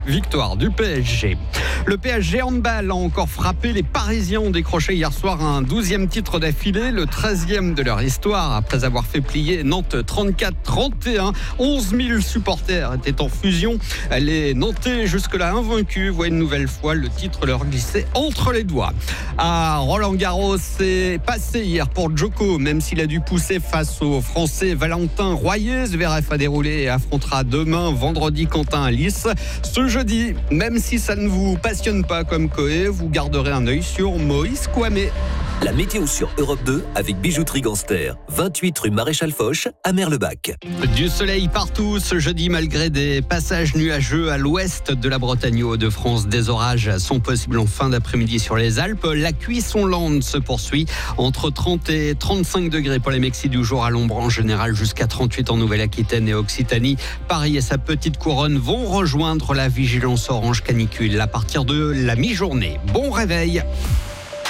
Victoire du PSG. Le PSG handball a encore frappé. Les Parisiens ont décroché hier soir un 12e titre d'affilée, le 13e de leur histoire, après avoir fait plier Nantes 34-31. 11 000 supporters étaient en fusion. Les Nantais, jusque-là invaincus, voient une nouvelle fois le titre leur glisser entre les doigts. À Roland-Garros, c'est passé hier pour Djoko, même s'il a dû pousser face au Français Valentin Royer. Zverev a déroulé et affrontera demain, vendredi, Quentin Alice. Ce jeudi, même si ça ne vous passionne pas comme Coé, vous garderez un œil sur Moïse Kouamé. La météo sur Europe 2 avec Bijouterie Ganster, 28 rue Maréchal Foch à Merlebach. Du soleil partout ce jeudi malgré des passages nuageux à l'ouest de la Bretagne et Hauts-de-France. Des orages sont possibles en fin d'après-midi sur les Alpes. La cuisson lente se poursuit entre 30 et 35 degrés pour les Mexis du jour à l'ombre en général, jusqu'à 38 en Nouvelle-Aquitaine et Occitanie. Paris et sa petite couronne vont rejoindre la vigilance orange canicule à partir de la mi-journée. Bon réveil.